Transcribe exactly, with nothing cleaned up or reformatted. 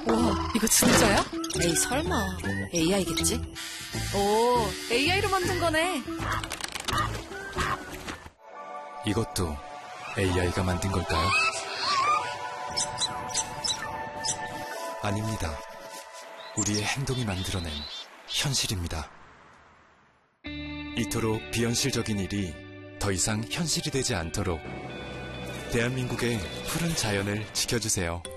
와, 이거 진짜야? 에이, 설마. 에이아이겠지? 오, 에이아이로 만든 거네. 이것도 에이아이가 만든 걸까요? 아닙니다. 우리의 행동이 만들어낸 현실입니다. 이토록 비현실적인 일이 더 이상 현실이 되지 않도록 대한민국의 푸른 자연을 지켜주세요.